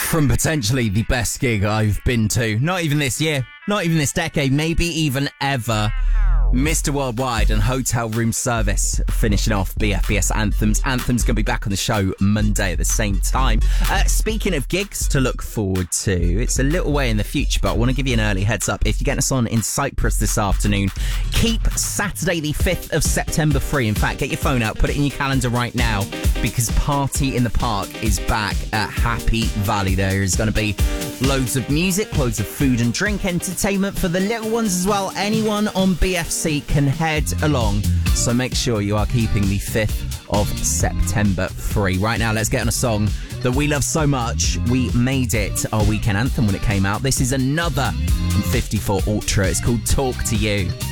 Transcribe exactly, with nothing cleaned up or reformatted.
from potentially the best gig I've been to. Not even this year, not even this decade, maybe even ever. Mister Worldwide and Hotel Room Service finishing off B F B S Anthems. Anthems going to be back on the show Monday at the same time. Uh, speaking of gigs to look forward to, it's a little way in the future, but I want to give you an early heads up. If you're getting us on in Cyprus this afternoon, keep Saturday the fifth of September free. In fact, get your phone out, put it in your calendar right now, because Party in the Park is back at Happy Valley. There is going to be loads of music, loads of food and drink, entertainment for the little ones as well. Anyone on B F C can head along, so make sure you are keeping the fifth of September free. Right now, let's get on a song that we love so much. We made it our weekend anthem when it came out. This is another from fifty-four Ultra. It's called Talk to You.